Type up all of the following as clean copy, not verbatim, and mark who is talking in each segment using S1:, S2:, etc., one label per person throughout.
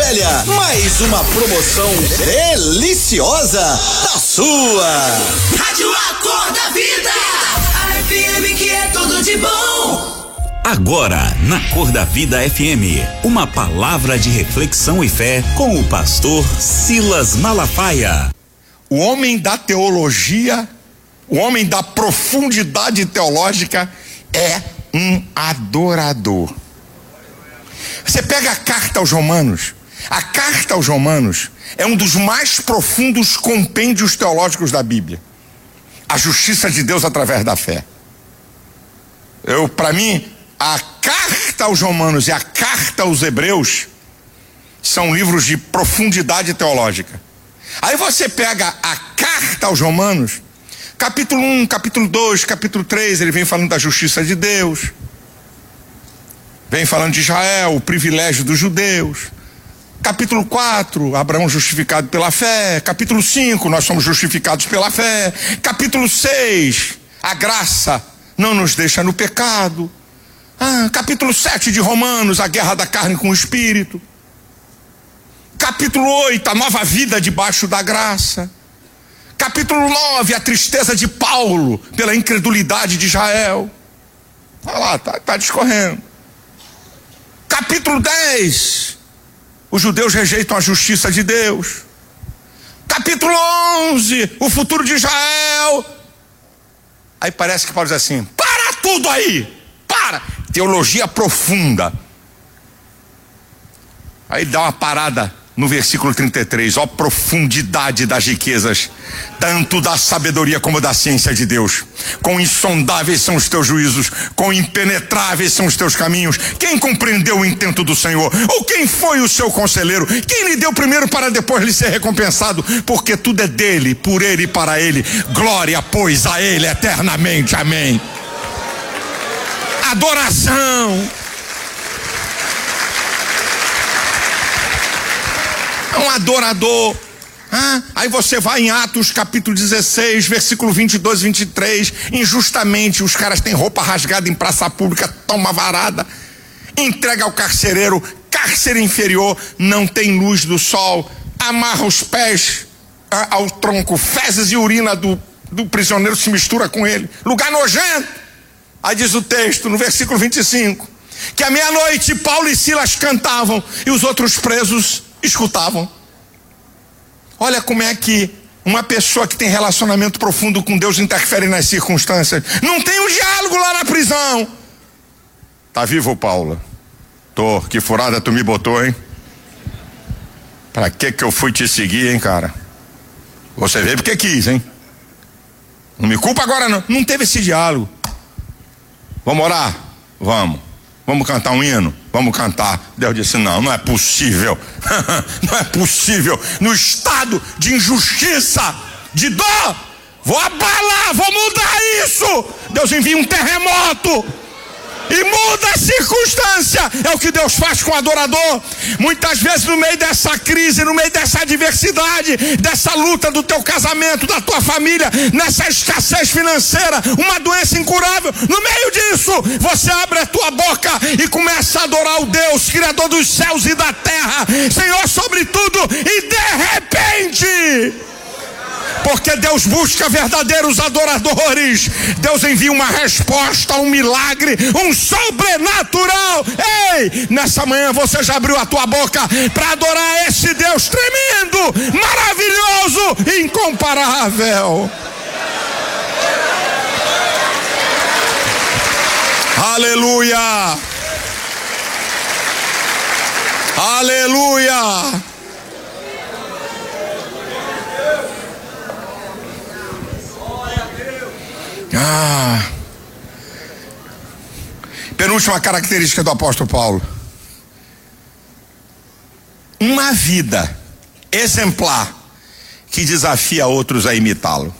S1: Velha, mais uma promoção deliciosa da sua
S2: Rádio Acorda Vida, a FM que é tudo de bom.
S3: Agora, na Cor da Vida FM, uma palavra de reflexão e fé com o pastor Silas Malafaia.
S4: O homem da teologia, o homem da profundidade teológica é um adorador. Você pega a carta aos Romanos é um dos mais profundos compêndios teológicos da Bíblia. A justiça de Deus através da fé. Para mim, a carta aos Romanos e a carta aos Hebreus são livros de profundidade teológica. Aí você pega a carta aos Romanos, capítulo 1, capítulo 2, capítulo 3, ele vem falando da justiça de Deus, vem falando de Israel, o privilégio dos judeus. Capítulo 4, Abraão justificado pela fé. Capítulo 5, nós somos justificados pela fé. Capítulo 6, a graça não nos deixa no pecado. Capítulo 7 de Romanos, a guerra da carne com o espírito. Capítulo 8, a nova vida debaixo da graça. Capítulo 9, a tristeza de Paulo pela incredulidade de Israel. Olha lá, tá discorrendo. Capítulo 10, os judeus rejeitam a justiça de Deus. Capítulo 11, o futuro de Israel. Aí parece que Paulo diz assim: para tudo aí, para. Teologia profunda. Aí dá uma parada no versículo 33, ó profundidade das riquezas, tanto da sabedoria como da ciência de Deus. Quão insondáveis são os teus juízos, quão impenetráveis são os teus caminhos. Quem compreendeu o intento do Senhor? Ou quem foi o seu conselheiro? Quem lhe deu primeiro para depois lhe ser recompensado? Porque tudo é dele, por ele e para ele. Glória, pois, a ele eternamente. Amém. Adoração. É um adorador. Aí você vai em Atos capítulo 16, versículo 22 e 23. Injustamente os caras têm roupa rasgada em praça pública, toma varada, entrega ao carcereiro, cárcere inferior, não tem luz do sol, amarra os pés ao tronco, fezes e urina do prisioneiro se mistura com ele, lugar nojento. Aí diz o texto no versículo 25 que à meia-noite Paulo e Silas cantavam e os outros presos escutavam. Olha como é que uma pessoa que tem relacionamento profundo com Deus interfere nas circunstâncias. Não tem um diálogo lá na prisão. Tá vivo, Paulo? Tô. Que furada tu me botou, hein? Pra que eu fui te seguir, hein, cara? Você veio porque quis, hein? Não me culpa agora, não. Não teve esse diálogo. Vamos orar? Vamos. Vamos cantar um hino? Vamos cantar. Deus disse: não é possível. Não é possível. No estado de injustiça, de dor, vou abalar, vou mudar isso. Deus envia um terremoto e muda a circunstância. É o que Deus faz com o adorador. Muitas vezes no meio dessa crise, no meio dessa adversidade, dessa luta do teu casamento, da tua família, nessa escassez financeira, uma doença incurável, no meio disso, você abre a tua boca e começa a adorar o Deus, Criador dos céus e da terra, Senhor sobre tudo, e de repente, porque Deus busca verdadeiros adoradores, Deus envia uma resposta, um milagre, um sobrenatural. Ei, nessa manhã você já abriu a tua boca para adorar esse Deus tremendo, maravilhoso, incomparável. Aleluia, aleluia. Penúltima característica do apóstolo Paulo: uma vida exemplar que desafia outros a imitá-lo.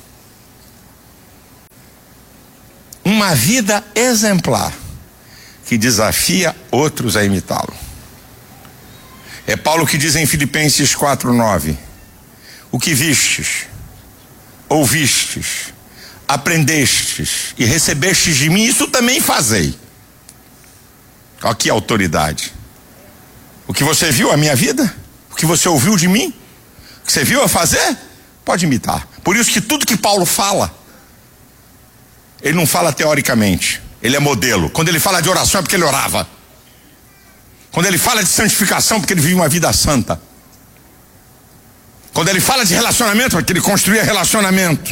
S4: Uma vida exemplar que desafia outros a imitá-lo. É Paulo que diz em Filipenses 4:9: o que vistes, ouvistes, aprendestes e recebestes de mim, isso também fazei. Olha que autoridade. O que você viu, a minha vida, que você ouviu de mim, que você viu eu fazer, pode imitar. Por isso que tudo que Paulo fala, ele não fala teoricamente, ele é modelo. Quando ele fala de oração é porque ele orava. Quando ele fala de santificação é porque ele vive uma vida santa. Quando ele fala de relacionamento é porque ele construía relacionamento.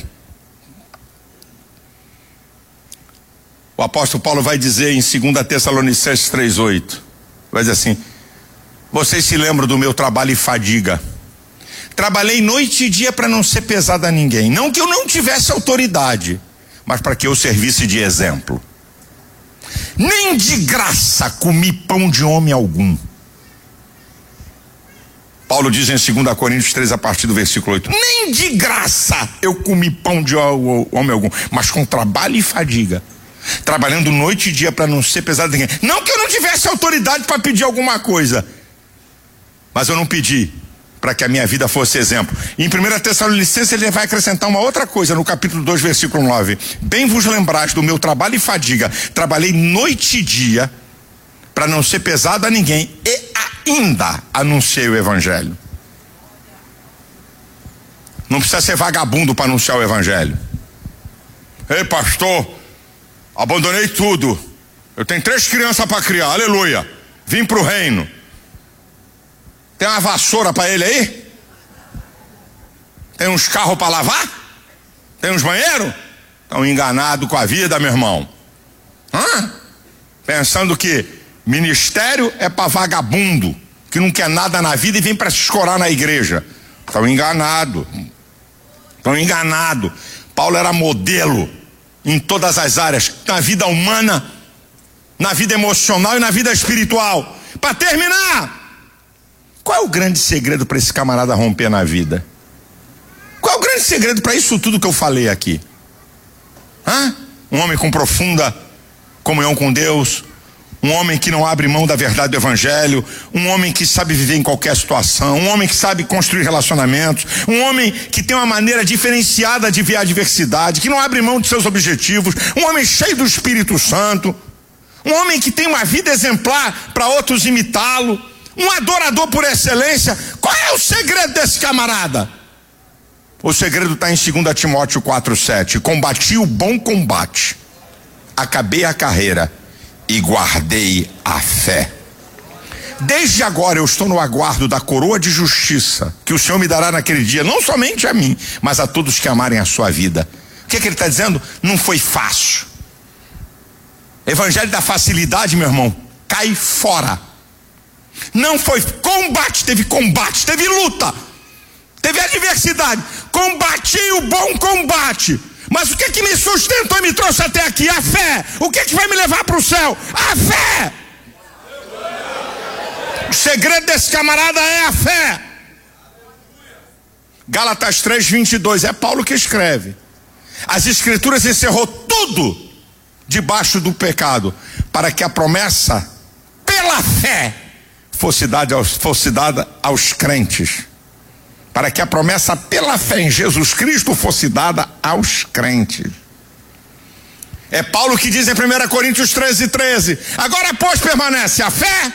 S4: O apóstolo Paulo vai dizer em 2 Tessalonicenses 3:8, vai dizer assim: vocês se lembram do meu trabalho e fadiga. Trabalhei noite e dia para não ser pesado a ninguém. Não que eu não tivesse autoridade, mas para que eu servisse de exemplo. Nem de graça comi pão de homem algum. Paulo diz em 2 Coríntios 3, a partir do versículo 8: nem de graça eu comi pão de homem algum, mas com trabalho e fadiga, trabalhando noite e dia para não ser pesado a ninguém. Não que eu não tivesse autoridade para pedir alguma coisa, mas eu não pedi para que a minha vida fosse exemplo. Em 1 Tessalonicenses ele vai acrescentar uma outra coisa no capítulo 2, versículo 9: bem vos lembrais do meu trabalho e fadiga, trabalhei noite e dia para não ser pesado a ninguém e ainda anunciei o evangelho. Não precisa ser vagabundo para anunciar o evangelho. Ei, pastor, abandonei tudo, eu tenho 3 crianças para criar, aleluia, vim para o reino. Tem uma vassoura para ele aí? Tem uns carros para lavar? Tem uns banheiros? Estão enganados com a vida, meu irmão. Pensando que ministério é para vagabundo, que não quer nada na vida e vem para se escorar na igreja. Estão enganados. Estão enganados. Paulo era modelo em todas as áreas, na vida humana, na vida emocional e na vida espiritual. Para terminar, qual é o grande segredo para esse camarada romper na vida? Qual é o grande segredo para isso tudo que eu falei aqui? Um homem com profunda comunhão com Deus, um homem que não abre mão da verdade do evangelho, um homem que sabe viver em qualquer situação, um homem que sabe construir relacionamentos, um homem que tem uma maneira diferenciada de ver a adversidade, que não abre mão de seus objetivos, um homem cheio do Espírito Santo, um homem que tem uma vida exemplar para outros imitá-lo, um adorador por excelência. Qual é o segredo desse camarada? O segredo está em 2 Timóteo 4:7. Combati o bom combate, acabei a carreira e guardei a fé. Desde agora eu estou no aguardo da coroa de justiça que o Senhor me dará naquele dia, não somente a mim, mas a todos que amarem a sua vida. O que ele está dizendo? Não foi fácil. Evangelho da facilidade, meu irmão, cai fora. Não foi combate, teve luta, teve adversidade. Combati o bom combate. Mas o que me sustentou e me trouxe até aqui? A fé. O que vai me levar para o céu? A fé. O segredo desse camarada é a fé. Gálatas 3:22, é Paulo que escreve. As escrituras encerrou tudo debaixo do pecado, para que a promessa pela fé fosse dada aos crentes. Para que a promessa pela fé em Jesus Cristo fosse dada aos crentes. É Paulo que diz em 1 Coríntios 13:13: agora pois permanece a fé,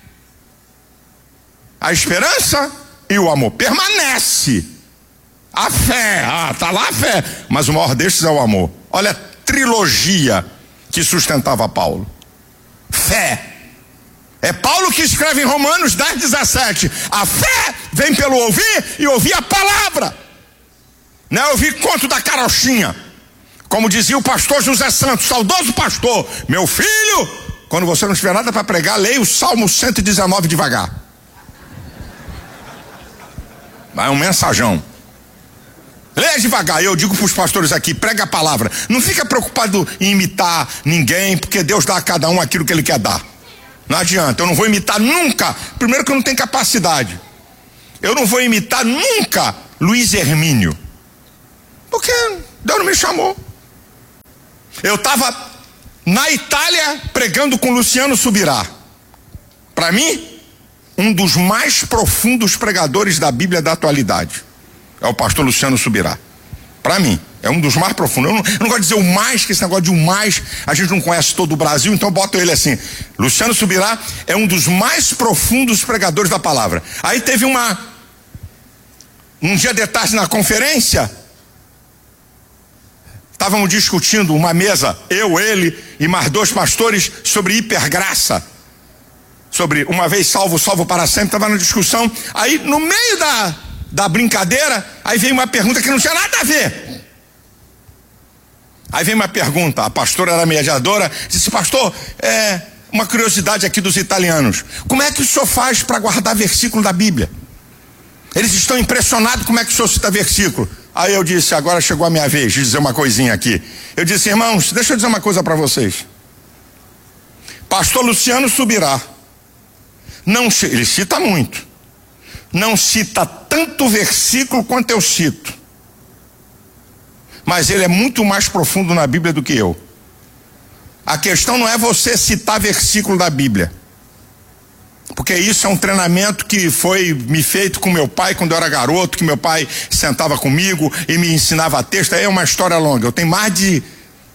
S4: a esperança e o amor. Permanece a fé. Tá lá a fé, mas o maior destes é o amor. Olha a trilogia que sustentava Paulo. Fé. É Paulo que escreve em Romanos 10:17: a fé vem pelo ouvir e ouvir a palavra. Não é ouvir conto da carochinha. Como dizia o pastor José Santos, saudoso pastor: meu filho, quando você não tiver nada para pregar, leia o Salmo 119 devagar. Vai um mensajão. Leia devagar. Eu digo para os pastores aqui: prega a palavra. Não fica preocupado em imitar ninguém, porque Deus dá a cada um aquilo que Ele quer dar. Não adianta, eu não vou imitar nunca. Primeiro que eu não tenho capacidade. Eu não vou imitar nunca Luiz Hermínio, porque Deus não me chamou. Eu estava na Itália pregando com Luciano Subirá. Para mim, um dos mais profundos pregadores da Bíblia da atualidade é o pastor Luciano Subirá. Para mim, É um dos mais profundos. Eu não gosto de dizer o mais, que esse negócio de o mais, a gente não conhece todo o Brasil, então eu boto ele assim. Luciano Subirá é um dos mais profundos pregadores da palavra. Aí teve um dia de tarde na conferência, estávamos discutindo uma mesa, eu, ele e mais 2 pastores, sobre hipergraça. Sobre uma vez salvo, salvo para sempre, estava na discussão. Aí no meio da brincadeira, aí veio uma pergunta que não tinha nada a ver. Aí vem uma pergunta, a pastora era mediadora, disse: pastor, uma curiosidade aqui dos italianos, como é que o senhor faz para guardar versículo da Bíblia? Eles estão impressionados como é que o senhor cita versículo. Aí eu disse: agora chegou a minha vez de dizer uma coisinha aqui. Eu disse: irmãos, deixa eu dizer uma coisa para vocês. Pastor Luciano Subirá, ele cita muito, não cita tanto versículo quanto eu cito, mas ele é muito mais profundo na Bíblia do que eu. A questão não é você citar versículo da Bíblia, porque isso é um treinamento que foi me feito com meu pai quando eu era garoto, que meu pai sentava comigo e me ensinava texto. Aí é uma história longa, eu tenho mais de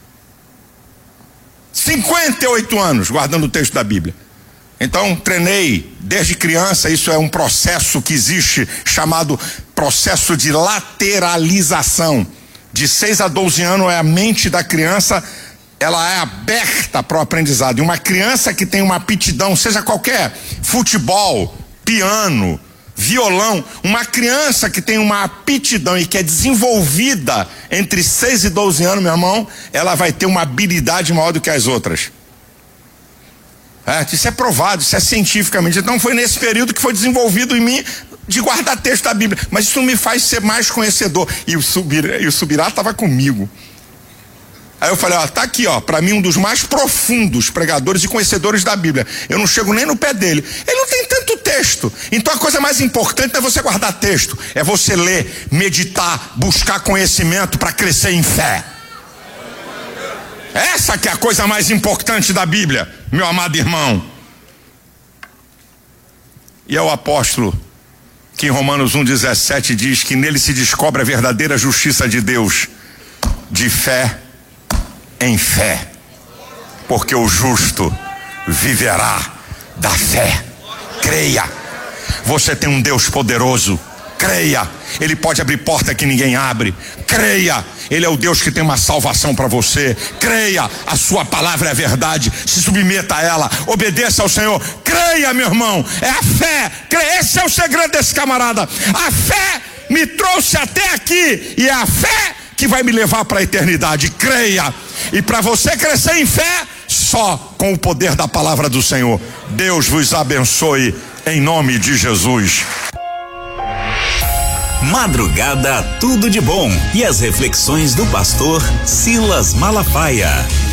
S4: 58 anos guardando o texto da Bíblia. Então treinei desde criança. Isso é um processo que existe, chamado processo de lateralização. De 6 a 12 anos a mente da criança, ela é aberta para o aprendizado. E uma criança que tem uma aptidão, seja qualquer, futebol, piano, violão, uma criança que tem uma aptidão e que é desenvolvida entre 6 e 12 anos, meu irmão, ela vai ter uma habilidade maior do que as outras. Isso é provado, isso é cientificamente. Então foi nesse período que foi desenvolvido em mim de guardar texto da Bíblia, mas isso não me faz ser mais conhecedor. E o Subirá estava comigo. Aí eu falei: tá aqui, para mim um dos mais profundos pregadores e conhecedores da Bíblia. Eu não chego nem no pé dele. Ele não tem tanto texto. Então a coisa mais importante não é você guardar texto, é você ler, meditar, buscar conhecimento para crescer em fé. Essa que é a coisa mais importante da Bíblia, meu amado irmão. E é o apóstolo que em Romanos 1,17 diz que nele se descobre a verdadeira justiça de Deus, de fé em fé, porque o justo viverá da fé. Creia, você tem um Deus poderoso. Creia, Ele pode abrir porta que ninguém abre. Creia, Ele é o Deus que tem uma salvação para você. Creia, a sua palavra é a verdade. Se submeta a ela, obedeça ao Senhor. Creia, meu irmão, é a fé. Creia, esse é o segredo desse camarada. A fé me trouxe até aqui e é a fé que vai me levar para a eternidade. Creia, e para você crescer em fé, só com o poder da palavra do Senhor. Deus vos abençoe em nome de Jesus.
S3: Madrugada Tudo de Bom e as reflexões do pastor Silas Malafaia.